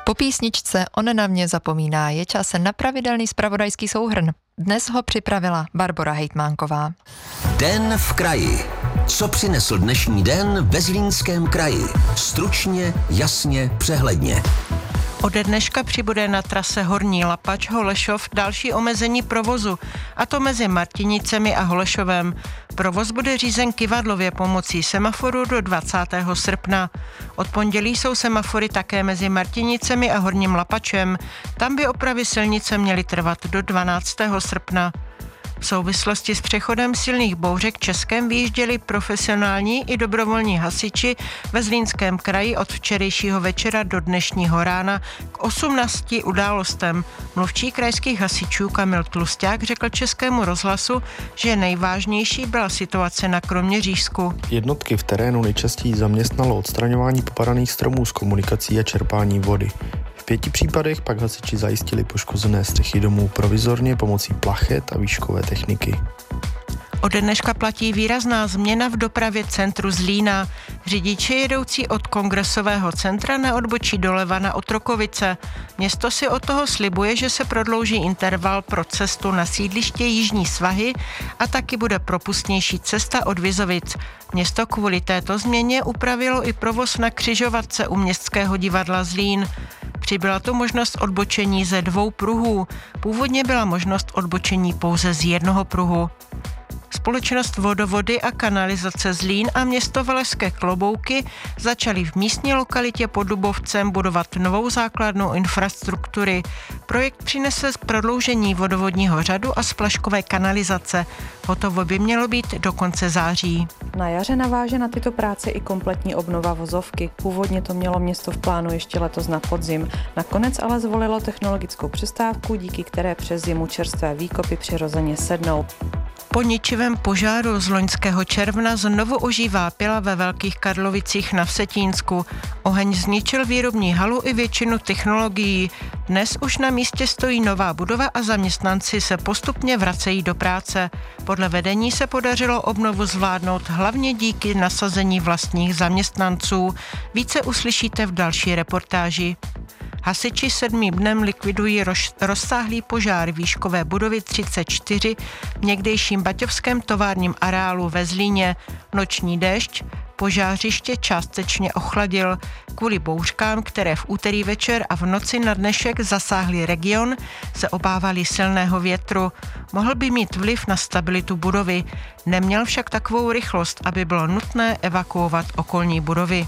Po písničce On na mě zapomíná je čas na pravidelný zpravodajský souhrn. Dnes ho připravila Barbora Hejtmánková. Den v kraji. Co přinesl dnešní den ve Zlínském kraji? Stručně, jasně, přehledně. Ode dneška přibude na trase Horní Lapač-Holešov další omezení provozu, a to mezi Martinicemi a Holešovem. Provoz bude řízen kyvadlově pomocí semaforu do 20. srpna. Od pondělí jsou semafory také mezi Martinicemi a Horním Lapačem. Tam by opravy silnice měly trvat do 12. srpna. V souvislosti s přechodem silných bouřek Českem vyjížděli profesionální i dobrovolní hasiči ve Zlínském kraji od včerejšího večera do dnešního rána k 18 událostem. Mluvčí krajských hasičů Kamil Tlusťák řekl Českému rozhlasu, že nejvážnější byla situace na Kroměřížsku. Jednotky v terénu nejčastěji zaměstnalo odstraňování popadaných stromů z komunikací a čerpání vody. V 5 případech pak hasiči zajistili poškozené střechy domů provizorně pomocí plachet a výškové techniky. Ode dneška platí výrazná změna v dopravě centru Zlína. Řidiči jedoucí od Kongresového centra neodbočí doleva na Otrokovice. Město si od toho slibuje, že se prodlouží interval pro cestu na sídliště Jižní Svahy a taky bude propustnější cesta od Vizovic. Město kvůli této změně upravilo i provoz na křižovatce u Městského divadla Zlín. Přibyla tu možnost odbočení ze 2 pruhů. Původně byla možnost odbočení pouze z 1 pruhu. Společnost Vodovody a kanalizace Zlín a město Velešské Klobouky začaly v místní lokalitě pod Dubovcem budovat novou základnu infrastruktury. Projekt přinese prodloužení vodovodního řadu a splaškové kanalizace. Hotovo by mělo být do konce září. Na jaře naváže na tyto práce i kompletní obnova vozovky. Původně to mělo město v plánu ještě letos na podzim. Nakonec ale zvolilo technologickou přestávku, díky které přes zimu čerstvé výkopy přirozeně sednou. Po ničivém požáru z loňského června znovu ožívá pila ve Velkých Karlovicích na Vsetínsku. Oheň zničil výrobní halu i většinu technologií. Dnes už na místě stojí nová budova a zaměstnanci se postupně vracejí do práce. Podle vedení se podařilo obnovu zvládnout hlavně díky nasazení vlastních zaměstnanců. Více uslyšíte v další reportáži. Hasiči 7. dnem likvidují rozsáhlý požár výškové budovy 34 v někdejším baťovském továrním areálu ve Zlíně. Noční déšť požářiště částečně ochladil. Kvůli bouřkám, které v úterý večer a v noci na dnešek zasáhly region, se obávali silného větru. Mohl by mít vliv na stabilitu budovy. Neměl však takovou rychlost, aby bylo nutné evakuovat okolní budovy.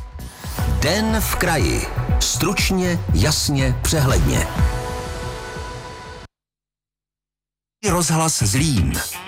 Den v kraji. Stručně, jasně, přehledně. Rozhlas Zlín.